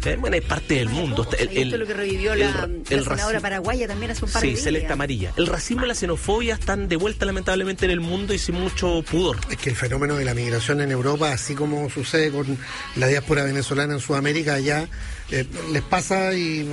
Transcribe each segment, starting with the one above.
bueno, es parte del mundo. Esto es lo que revivió la senadora paraguaya también hace un par de días. Sí, Celeste Amarilla. El racismo y la xenofobia están de vuelta lamentablemente en el mundo y sin mucho pudor. Es que el fenómeno de la migración en Europa, así como sucede con la diáspora venezolana en Sudamérica, allá les pasa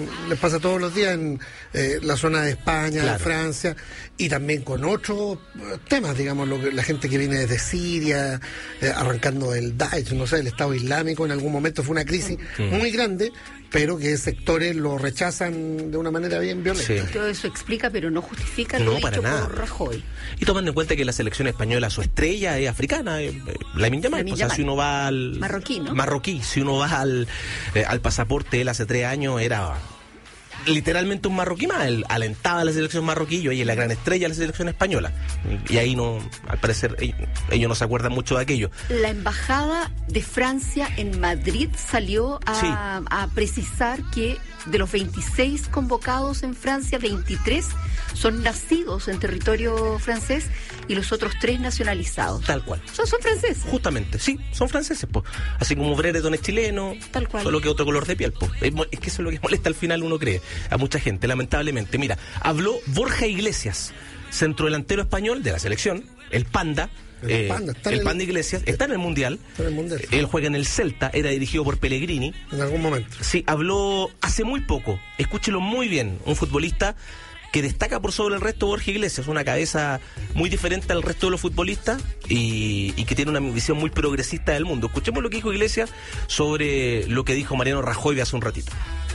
todos los días en la zona de España, claro, de Francia, y también con otros temas, digamos, la gente que viene desde Siria, arrancando del Daesh, no sé, el Estado Islámico, en algún momento fue una crisis muy grande, pero que sectores lo rechazan de una manera bien violenta. Sí. Todo eso explica, pero no justifica lo dicho por Rajoy. Y tomando en cuenta que la selección española, su estrella es africana, Lamine Yamal. O sea, si uno va al... Marroquí, ¿no? Marroquí. Si uno va al pasaporte, él hace 3 años era literalmente un marroquí más. Él alentaba a la selección marroquí y hoy es la gran estrella de la selección española. Y ahí no, al parecer, ellos no se acuerdan mucho de aquello. La embajada de Francia en Madrid salió a precisar que de los 26 convocados en Francia, 23 son nacidos en territorio francés y los otros 3 nacionalizados. Tal cual. Son franceses. Justamente, sí, son franceses, pues. Así como Brereton es chileno, tal cual, solo que otro color de piel, pues. Es que eso es lo que molesta al final, uno cree, a mucha gente, lamentablemente. Mira, habló Borja Iglesias, centrodelantero español de la selección, el Panda. El Panda Iglesias está en el Mundial. Está en el Mundial. Él juega en el Celta, era dirigido por Pellegrini. En algún momento. Sí, habló hace muy poco. Escúchelo muy bien. Un futbolista que destaca por sobre el resto, Borja Iglesias, una cabeza muy diferente al resto de los futbolistas y que tiene una visión muy progresista del mundo. Escuchemos lo que dijo Iglesias sobre lo que dijo Mariano Rajoy hace un ratito.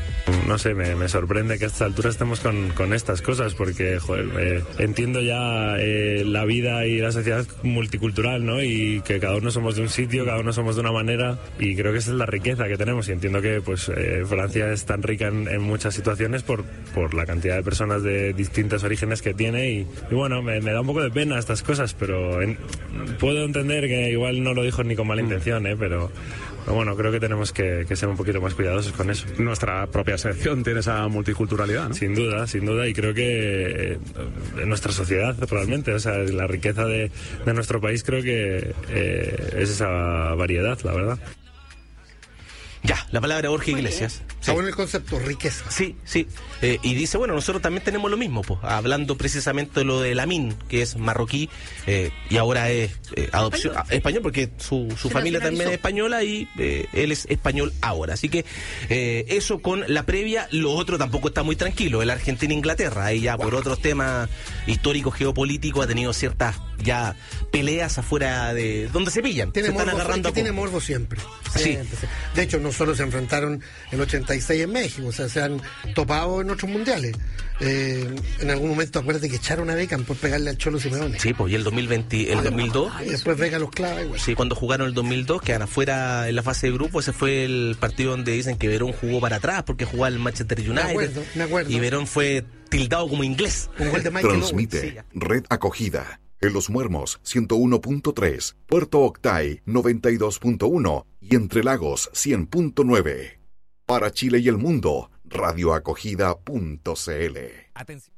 No sé, me sorprende que a esta altura estemos con estas cosas, porque entiendo ya la vida y la sociedad multicultural, ¿no? Y que cada uno somos de un sitio, cada uno somos de una manera, y creo que esa es la riqueza que tenemos. Y entiendo que pues Francia es tan rica en muchas situaciones por la cantidad de personas de distintos orígenes que tiene, y bueno, me da un poco de pena estas cosas, pero puedo entender que igual no lo dijo ni con mala intención, pero bueno, creo que tenemos que ser un poquito más cuidadosos con eso. Nuestra propia selección tiene esa multiculturalidad, ¿no? Sin duda, y creo que en nuestra sociedad realmente, o sea, la riqueza de nuestro país creo que es esa variedad, la verdad. Ya, la palabra Borja Iglesias. Está bueno el concepto, riqueza. Sí. Y dice, bueno, nosotros también tenemos lo mismo, pues, hablando precisamente de lo de Lamine, que es marroquí, y ahora es adopción español, porque su familia también es española y él es español ahora. Así que eso con la previa. Lo otro tampoco está muy tranquilo, el Argentina-Inglaterra, ahí ya por otros temas históricos, geopolíticos, ha tenido ciertas ya peleas afuera de donde se pillan. Tiene se están morbo, agarrando tiene morbo siempre. Sí. De hecho, no solo se enfrentaron en 86 en México, o sea, se han topado en otros mundiales. En algún momento, acuérdate que echaron a Beckham por pegarle al Cholo Simeone. Sí, pues, y el 2002. Y después Beckham los clava igual. Sí, cuando jugaron el 2002, quedan afuera en la fase de grupo. Ese fue el partido donde dicen que Verón jugó para atrás porque jugaba el Manchester United. Me acuerdo. Y Verón fue tildado como inglés. Un gol de Michael Transmite Sí. Red Acogida en Los Muermos 101.3, Puerto Octay 92.1 y Entre Lagos 100.9. Para Chile y el mundo, radioacogida.cl. Atención.